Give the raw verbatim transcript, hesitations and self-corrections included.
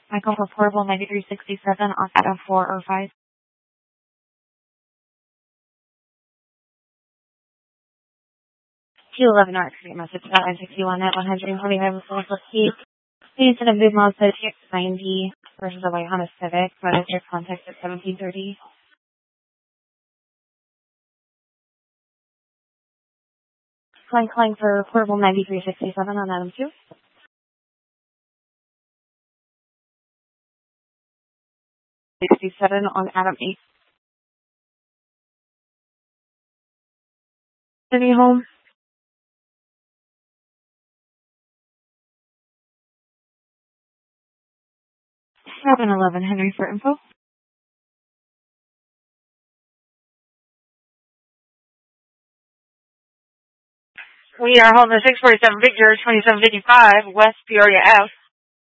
Michael for portable ninety-three sixty-seven on Adam four or five. Q eleven R X message about nine sixty-one at one forty-five with four for Keith. Please send a big mile to T X ninety versus a white Honda Civic. Register contact at seventeen thirty. Flying Clang for portable ninety-three sixty-seven on Adam two. sixty-seven on Adam eight. City home. seven eleven Henry for info. We are holding the six forty-seven Victor, twenty-seven fifty-five, West Peoria Ave.